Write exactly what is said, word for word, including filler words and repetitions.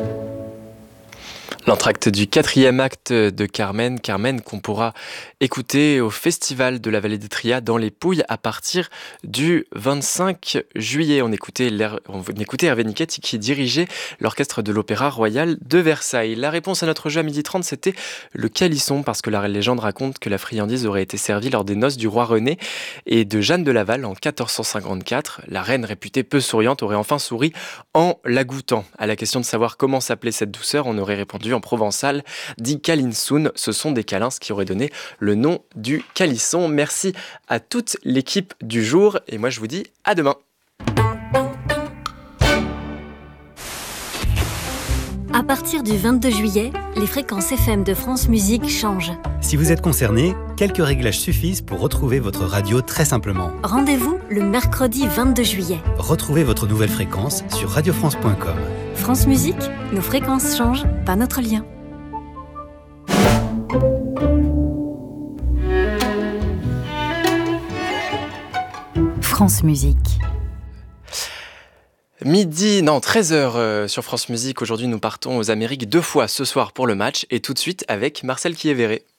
L'entracte du quatrième acte de Carmen, Carmen qu'on pourra écouter au Festival de la Vallée des Trias dans les Pouilles à partir du vingt-cinq juillet. On écoutait, on écoutait Hervé Niquette qui dirigeait l'orchestre de l'Opéra Royal de Versailles. La réponse à notre jeu à midi trente, c'était le calisson, parce que la légende raconte que la friandise aurait été servie lors des noces du roi René et de Jeanne de Laval en quatorze cent cinquante-quatre. La reine, réputée peu souriante, aurait enfin souri en la goûtant. À la question de savoir comment s'appelait cette douceur, on aurait répondu en provençal, dit Calinsoun. Ce sont des câlins qui auraient donné le nom du calisson. Merci à toute l'équipe du jour et moi je vous dis à demain. À partir du vingt-deux juillet, les fréquences F M de France Musique changent. Si vous êtes concerné, quelques réglages suffisent pour retrouver votre radio très simplement. Rendez-vous le mercredi vingt-deux juillet. Retrouvez votre nouvelle fréquence sur radio france point com. France Musique, nos fréquences changent, pas notre lien. France Musique. Midi, non, treize heures euh, sur France Musique. Aujourd'hui, nous partons aux Amériques deux fois ce soir pour le match et tout de suite avec Marcel Kiévéré.